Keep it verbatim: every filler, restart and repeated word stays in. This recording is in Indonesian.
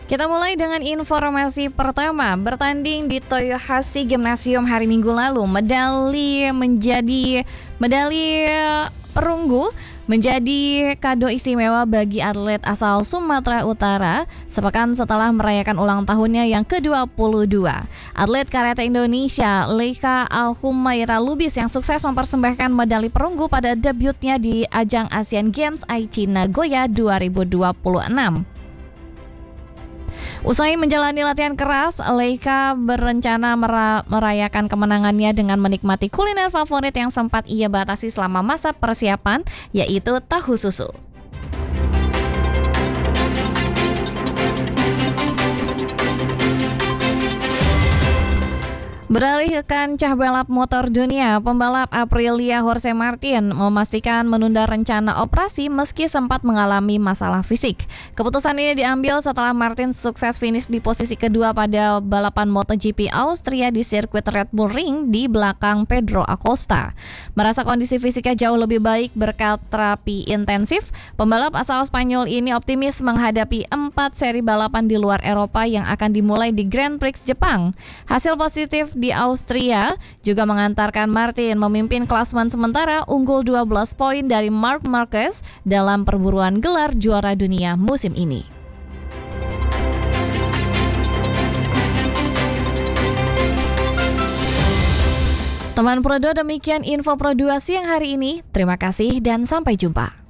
Kita mulai dengan informasi pertama. Bertanding di Toyohashi Gymnasium hari Minggu lalu, medali menjadi medali perunggu menjadi kado istimewa bagi atlet asal Sumatera Utara sepekan setelah merayakan ulang tahunnya yang ke dua puluh dua. Atlet karate Indonesia Leika Al-Humaira Lubis yang sukses mempersembahkan medali perunggu pada debutnya di ajang Asian Games Aichi Nagoya dua ribu dua puluh enam. Usai menjalani latihan keras, Leika berencana mera- merayakan kemenangannya dengan menikmati kuliner favorit yang sempat ia batasi selama masa persiapan, yaitu tahu susu. Beralih ke kancah balap motor dunia, pembalap Aprilia Jorge Martin memastikan menunda rencana operasi meski sempat mengalami masalah fisik. Keputusan ini diambil setelah Martin sukses finish di posisi kedua pada balapan MotoGP Austria di sirkuit Red Bull Ring di belakang Pedro Acosta. Merasa kondisi fisiknya jauh lebih baik berkat terapi intensif, pembalap asal Spanyol ini optimis menghadapi empat seri balapan di luar Eropa yang akan dimulai di Grand Prix Jepang. Hasil positif di Austria juga mengantarkan Martin memimpin klasemen sementara unggul dua belas poin dari Marc Marquez dalam perburuan gelar juara dunia musim ini. Teman Pro dua, demikian info Pro dua siang hari ini. Terima kasih dan sampai jumpa.